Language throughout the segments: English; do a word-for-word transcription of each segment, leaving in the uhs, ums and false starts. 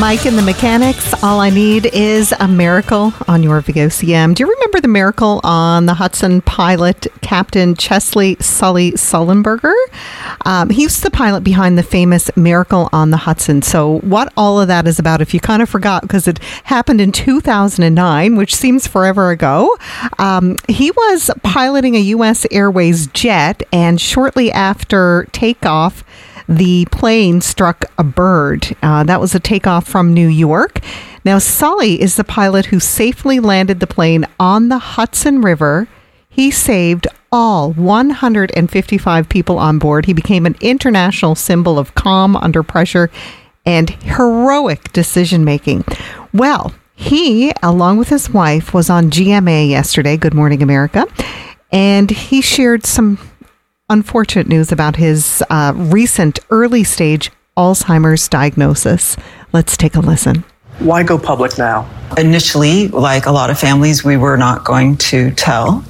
Mike and the Mechanics, All I Need Is a Miracle on your V O C M. Do you remember the miracle on the Hudson pilot, Captain Chesley Sully Sullenberger? Um, he was the pilot behind the famous Miracle on the Hudson. So what all of that is about, if you kind of forgot, because it happened in two thousand nine, which seems forever ago. Um, he was piloting a U S Airways jet, and shortly after takeoff, the plane struck a bird. Uh, that was a takeoff from New York. Now, Sully is the pilot who safely landed the plane on the Hudson River. He saved all one hundred fifty-five people on board. He became an international symbol of calm under pressure and heroic decision-making. Well, he, along with his wife, was on G M A yesterday, Good Morning America, and he shared some unfortunate news about his uh, recent early-stage Alzheimer's diagnosis. Let's take a listen. Why go public now? Initially, like a lot of families, we were not going to tell.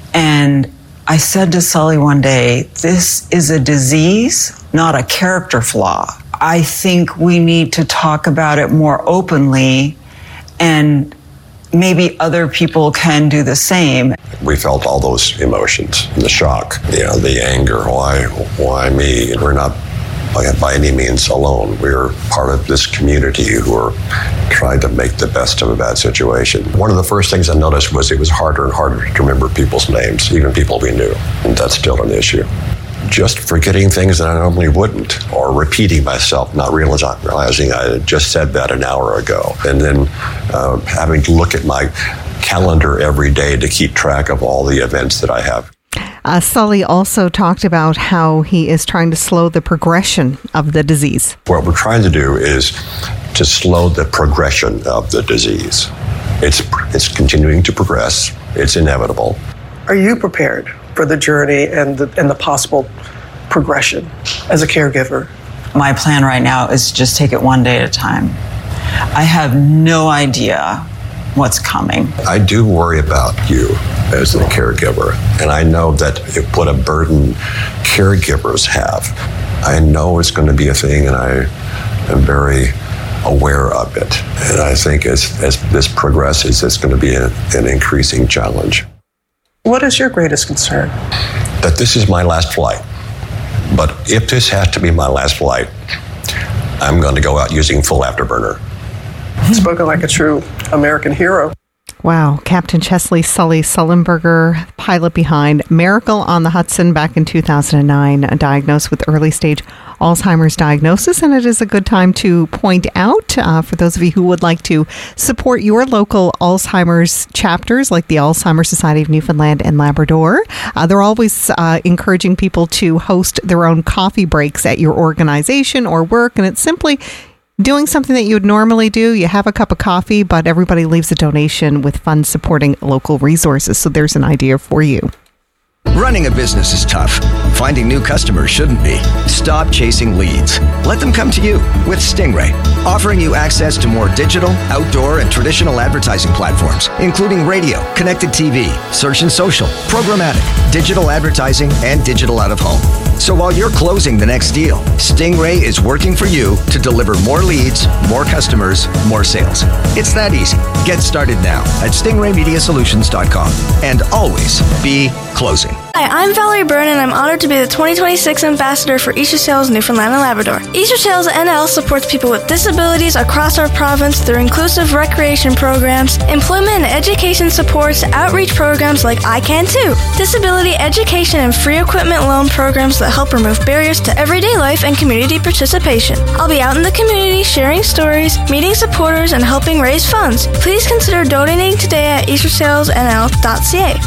And I said to Sully one day, this is a disease, not a character flaw. I think we need to talk about it more openly, and maybe other people can do the same. We felt all those emotions, the shock, you know, the anger. Why, why me? We're not by, by any means alone. We're part of this community who are trying to make the best of a bad situation. One of the first things I noticed was it was harder and harder to remember people's names, even people we knew, and that's still an issue. Just forgetting things that I normally wouldn't, or repeating myself, not realizing, realizing I just said that an hour ago. And then uh, having to look at my calendar every day to keep track of all the events that I have. Uh, Sully also talked about how he is trying to slow the progression of the disease. What we're trying to do is to slow the progression of the disease. It's, it's continuing to progress. It's inevitable. Are you prepared for the journey and the, and the possible progression as a caregiver? My plan right now is to just take it one day at a time. I have no idea what's coming. I do worry about you as the caregiver, and I know that it, what a burden caregivers have. I know it's going to be a thing, and I am very aware of it. And I think as, as this progresses, it's going to be a, an increasing challenge. What is your greatest concern? That this is my last flight. But if this has to be my last flight, I'm going to go out using full afterburner. Spoken like a true American hero. Wow. Captain Chesley Sully Sullenberger, pilot behind Miracle on the Hudson back in two thousand nine, diagnosed with early stage Alzheimer's diagnosis. And it is a good time to point out, uh, for those of you who would like to support your local Alzheimer's chapters, like the Alzheimer's Society of Newfoundland and Labrador, uh, they're always uh, encouraging people to host their own coffee breaks at your organization or work. And it's simply doing something that you would normally do. You have a cup of coffee, but everybody leaves a donation with funds supporting local resources. So there's an idea for you. Running a business is tough. Finding new customers shouldn't be. Stop chasing leads. Let them come to you with Stingray, offering you access to more digital, outdoor, and traditional advertising platforms, including radio, connected T V, search and social, programmatic, digital advertising, and digital out-of-home. So while you're closing the next deal, Stingray is working for you to deliver more leads, more customers, more sales. It's that easy. Get started now at stingray media solutions dot com and always be closing. Hi, I'm Valerie Byrne, and I'm honored to be the twenty twenty-six ambassador for Easter Sales Newfoundland and Labrador. Easter Sales N L supports people with disabilities across our province through inclusive recreation programs, employment and education supports, outreach programs like I Can Too, disability education and free equipment loan programs that help remove barriers to everyday life and community participation. I'll be out in the community sharing stories, meeting supporters, and helping raise funds. Please consider donating today at easter sales n l dot c a.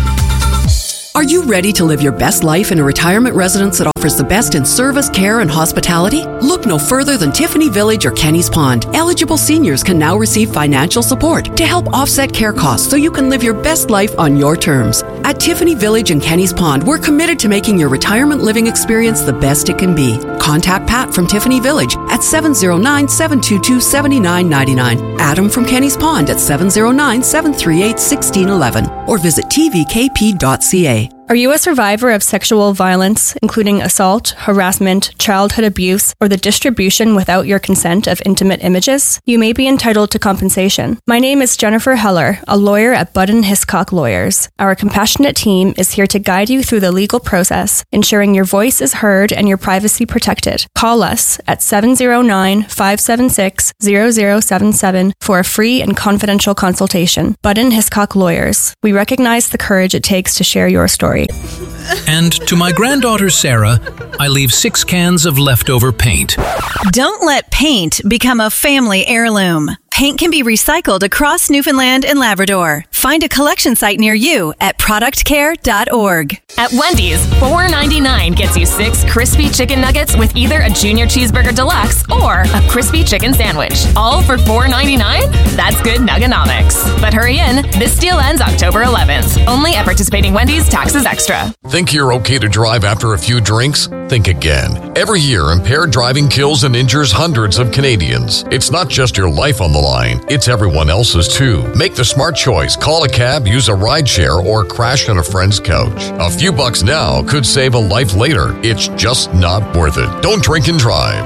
Are you ready to live your best life in a retirement residence that offers the best in service, care, and hospitality? Look no further than Tiffany Village or Kenny's Pond. Eligible seniors can now receive financial support to help offset care costs so you can live your best life on your terms. At Tiffany Village and Kenny's Pond, we're committed to making your retirement living experience the best it can be. Contact Pat from Tiffany Village at seven oh nine, seven two two, seven nine nine nine, Adam from Kenny's Pond at seven oh nine, seven three eight, one six one one, or visit t v k p dot c a. Are you a survivor of sexual violence, including assault, harassment, childhood abuse, or the distribution without your consent of intimate images? You may be entitled to compensation. My name is Jennifer Heller, a lawyer at Budden Hiscock Lawyers. Our compassionate team is here to guide you through the legal process, ensuring your voice is heard and your privacy protected. Call us at seven zero nine, five seven six, zero zero seven seven for a free and confidential consultation. Budden Hiscock Lawyers. We recognize the courage it takes to share your story. And to my granddaughter Sarah, I leave six cans of leftover paint. Don't let paint become a family heirloom. Paint can be recycled across Newfoundland and Labrador. Find a collection site near you at product care dot org. At Wendy's, four ninety-nine gets you six crispy chicken nuggets with either a junior cheeseburger deluxe or a crispy chicken sandwich. All for four ninety-nine? That's good nuggonomics. But hurry in, this deal ends October eleventh. Only at participating Wendy's, taxes extra. Think you're okay to drive after a few drinks? Think again. Every year, impaired driving kills and injures hundreds of Canadians. It's not just your life on the line, it's everyone else's too. Make the smart choice. Call a cab, use a rideshare, or crash on a friend's couch. A few bucks now could save a life later. It's just not worth it. Don't drink and drive.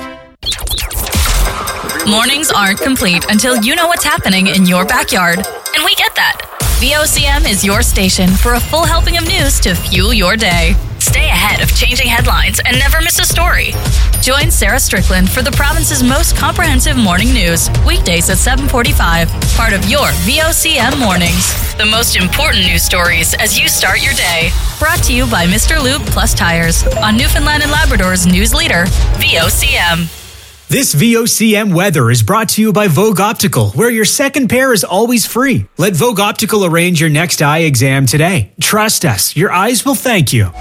Mornings aren't complete until you know what's happening in your backyard. And we get that. V O C M is your station for a full helping of news to fuel your day. Stay ahead of changing headlines and never miss a story. Join Sarah Strickland for the province's most comprehensive morning news, weekdays at seven forty-five, part of your V O C M Mornings. The most important news stories as you start your day. Brought to you by Mister Lube Plus Tires on Newfoundland and Labrador's news leader, V O C M. This V O C M weather is brought to you by Vogue Optical, where your second pair is always free. Let Vogue Optical arrange your next eye exam today. Trust us, your eyes will thank you.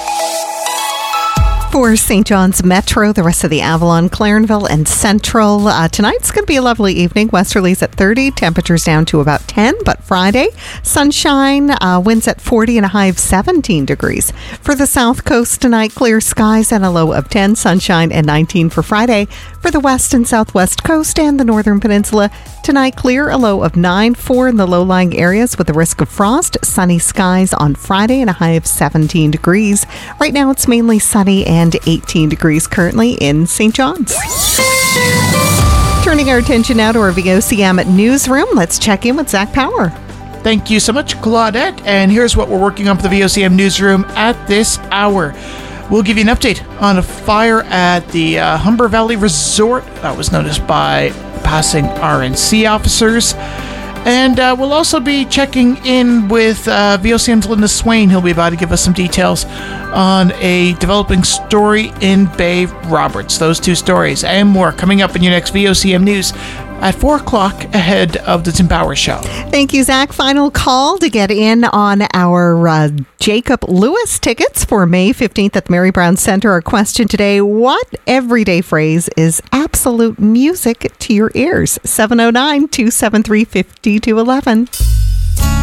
For Saint John's Metro, the rest of the Avalon, Clarenville, and Central. Uh, tonight's going to be a lovely evening. Westerlies at thirty, temperatures down to about ten. But Friday, sunshine, uh, winds at forty and a high of seventeen degrees. For the South Coast tonight, clear skies and a low of ten, sunshine and nineteen for Friday. For the West and Southwest Coast and the Northern Peninsula, tonight clear, a low of nine, four in the low-lying areas with the risk of frost. Sunny skies on Friday and a high of seventeen degrees. Right now, it's mainly sunny and and eighteen degrees currently in Saint John's. Turning our attention now to our V O C M newsroom, let's check in with Zach Power. Thank you so much, Claudette. And here's what we're working on for the V O C M newsroom at this hour. We'll give you an update on a fire at the uh, Humber Valley Resort that was noticed by passing R N C officers. And uh, we'll also be checking in with uh, V O C M's Linda Swain. He'll be about to give us some details on a developing story in Bay Roberts. Those two stories and more coming up in your next V O C M News at four o'clock ahead of the Tim Power Show. Thank you, Zach. Final call to get in on our uh, Jacob Lewis tickets for May fifteenth at the Mary Brown Center. Our question today, what everyday phrase is absolute music to your ears? seven oh nine, two seven three, five two one one.